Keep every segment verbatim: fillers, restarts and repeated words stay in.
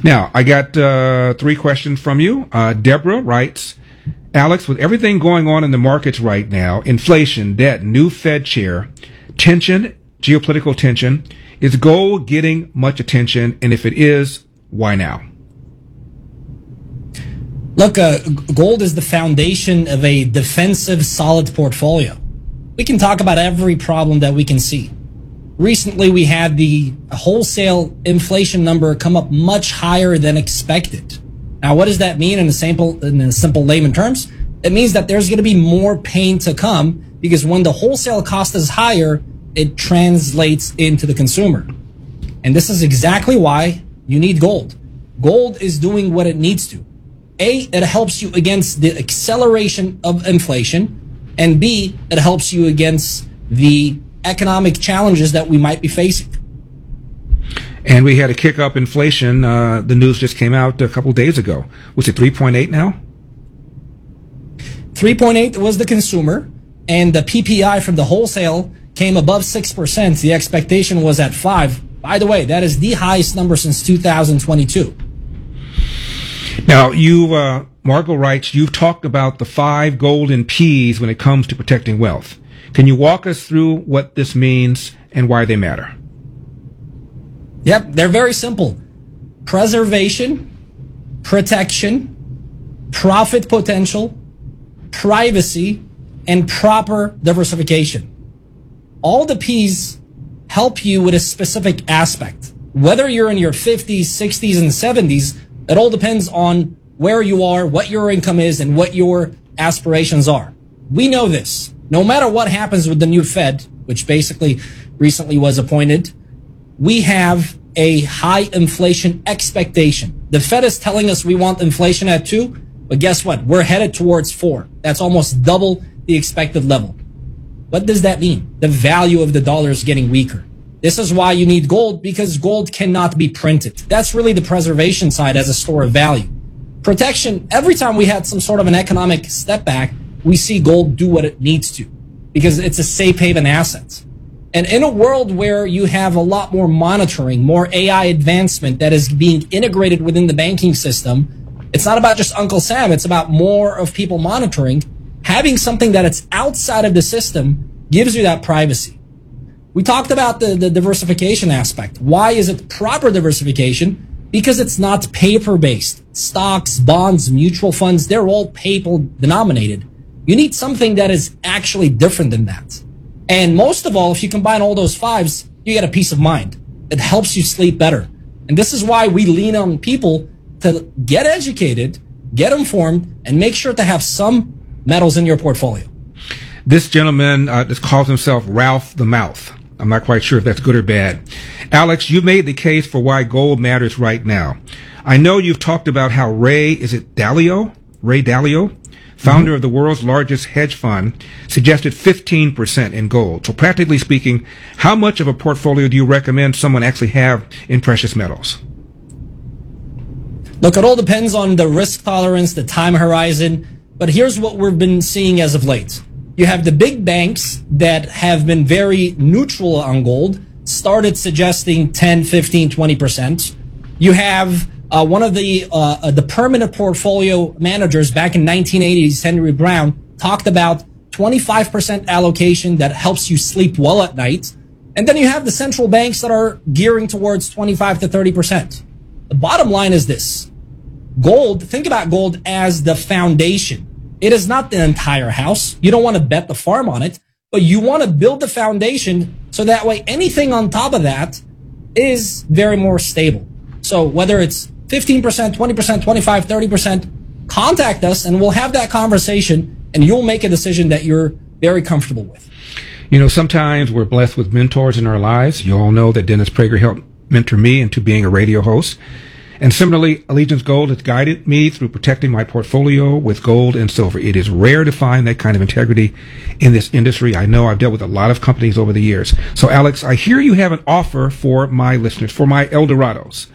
Now, I got uh, three questions from you. Uh, Deborah writes, Alex, with everything going on in the markets right now, inflation, debt, new Fed chair, tension, geopolitical tension, is gold getting much attention? And if it is, why now? Look, uh, gold is the foundation of a defensive, solid portfolio. We can talk about every problem that we can see. Recently, we had the wholesale inflation number come up much higher than expected. Now, what does that mean in a simple, in a simple layman terms? It means that there's going to be more pain to come, because when the wholesale cost is higher, it translates into the consumer. And this is exactly why you need gold. Gold is doing what it needs to. A, it helps you against the acceleration of inflation, and B, it helps you against the economic challenges that we might be facing. And we had a kick up inflation. Uh, the news just came out a couple of days ago. Was it three point eight now? three point eight was the consumer, and the P P I from the wholesale came above six percent. The expectation was at five. By the way, that is the highest number since two thousand twenty-two. Now, you, uh, Margot writes, you've talked about the five golden P's when it comes to protecting wealth. Can you walk us through what this means and why they matter? Yep, they're very simple. Preservation, protection, profit potential, privacy, and proper diversification. All the P's help you with a specific aspect. Whether you're in your fifties, sixties, and seventies, it all depends on where you are, what your income is, and what your aspirations are. We know this. No matter what happens with the new Fed, which basically recently was appointed, we have a high inflation expectation. The Fed is telling us we want inflation at two, but guess what? We're headed towards four. That's almost double the expected level. What does that mean? The value of the dollar is getting weaker. This is why you need gold, because gold cannot be printed. That's really the preservation side as a store of value. Protection, every time we had some sort of an economic step back, we see gold do what it needs to, because it's a safe haven asset. And in a world where you have a lot more monitoring, more A I advancement that is being integrated within the banking system, it's not about just Uncle Sam, it's about more of people monitoring. Having something that it's outside of the system gives you that privacy. We talked about the, the diversification aspect. Why is it proper diversification? Because it's not paper-based. Stocks, bonds, mutual funds, they're all paper denominated. You need something that is actually different than that. And most of all, if you combine all those fives, you get a peace of mind. It helps you sleep better. And this is why we lean on people to get educated, get informed, and make sure to have some metals in your portfolio. This gentleman uh, just calls himself Ralph the Mouth. I'm not quite sure if that's good or bad. Alex, you made the case for why gold matters right now. I know you've talked about how Ray, is it Dalio? Ray Dalio, founder mm-hmm. of the world's largest hedge fund, suggested fifteen percent in gold. So practically speaking, how much of a portfolio do you recommend someone actually have in precious metals? Look, it all depends on the risk tolerance, the time horizon. But here's what we've been seeing as of late. You have the big banks that have been very neutral on gold, started suggesting ten, fifteen, twenty percent. You have uh, one of the uh, the permanent portfolio managers back in nineteen eighties, Henry Brown, talked about twenty-five percent allocation that helps you sleep well at night. And then you have the central banks that are gearing towards twenty-five to thirty percent. The bottom line is this. Gold, think about gold as the foundation. It is not the entire house. You don't want to bet the farm on it, but you want to build the foundation so that way anything on top of that is very more stable. So whether it's fifteen percent, twenty percent, twenty-five, thirty percent, contact us and we'll have that conversation and you'll make a decision that you're very comfortable with. You know, sometimes we're blessed with mentors in our lives. You all know that Dennis Prager helped mentor me into being a radio host. And similarly, Allegiance Gold has guided me through protecting my portfolio with gold and silver. It is rare to find that kind of integrity in this industry. I know I've dealt with a lot of companies over the years. So, Alex, I hear you have an offer for my listeners, for my Eldorados.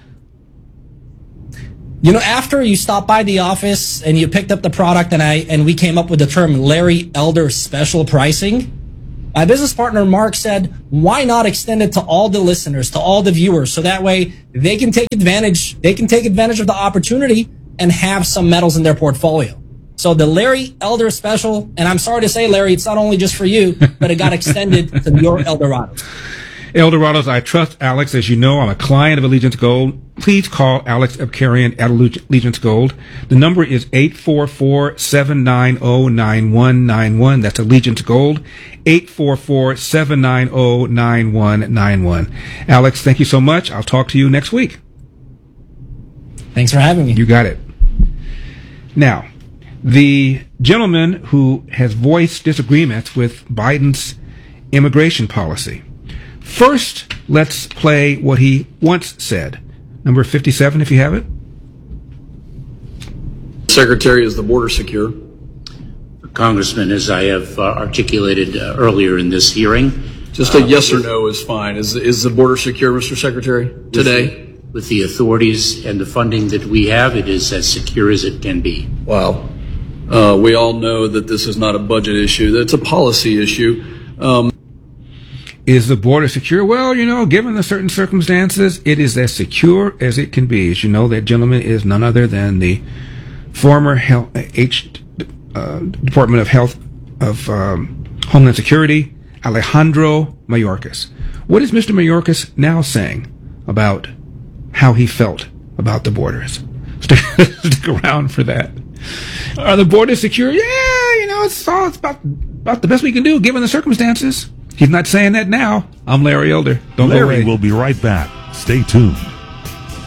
You know, after you stopped by the office and you picked up the product and I and we came up with the term Larry Elder special pricing, My business partner, Mark, said, why not extend it to all the listeners, to all the viewers, so that way they can take advantage, they can take advantage of the opportunity and have some metals in their portfolio. So the Larry Elder special, and I'm sorry to say, Larry, it's not only just for you, but it got extended to your Eldorados. Eldorados, I trust Alex. As you know, I'm a client of Allegiance Gold. Please call Alex Abkarian at Allegiance Gold. The number is eight four four, seven nine zero, nine one nine one. That's Allegiance Gold, eight four four, seven nine zero, nine one nine one. Alex, thank you so much. I'll talk to you next week. Thanks for having me. You got it. Now, the gentleman who has voiced disagreements with Biden's immigration policy. First, let's play what he once said. Number fifty-seven, if you have it. Secretary, is the border secure? Congressman, as I have uh, articulated uh, earlier in this hearing. Just a uh, yes or no is fine. Is, is the border secure, Mister Secretary, today? With the, with the authorities and the funding that we have, it is as secure as it can be. Wow. Uh, we all know that this is not a budget issue. That it's a policy issue. Um, Is the border secure? Well, you know, given the certain circumstances, it is as secure as it can be. As you know, that gentleman is none other than the former health, H, uh, Department of Health of um, Homeland Security, Alejandro Mayorkas. What is Mister Mayorkas now saying about how he felt about the borders? Stick, stick around for that. Are the borders secure? Yeah, you know, it's all it's about about the best we can do given the circumstances. He's not saying that now. I'm Larry Elder. Don't go away. Larry will be right back. Stay tuned.